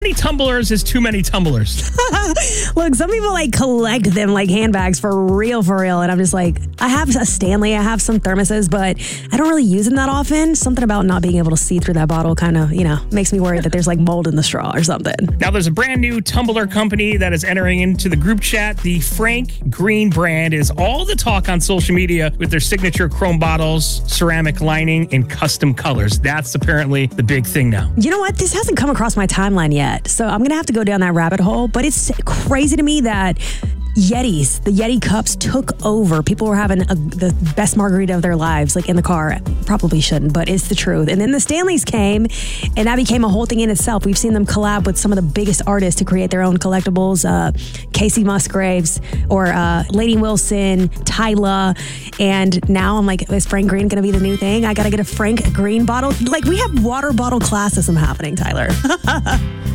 Many tumblers is too many tumblers. Look, some people collect them like handbags for real. And I'm just like, I have a Stanley, I have some thermoses, but I don't really use them that often. Something about not being able to see through that bottle kind of, makes me worry that there's mold in the straw or something. Now, there's a brand new tumbler company that is entering into the group chat. The Frank Green brand is all the talk on social media with their signature chrome bottles, ceramic lining, and custom colors. That's apparently the big thing now. You know what? This hasn't come across my timeline yet. So I'm going to have to go down that rabbit hole. But it's crazy to me that Yetis, the Yeti cups took over. People were having the best margarita of their lives, in the car. Probably shouldn't, but it's the truth. And then the Stanleys came, and that became a whole thing in itself. We've seen them collab with some of the biggest artists to create their own collectibles. Casey Musgraves or Lady Wilson, Tyla. And now I'm like, is Frank Green going to be the new thing? I got to get a Frank Green bottle. We have water bottle classism happening, Tyler.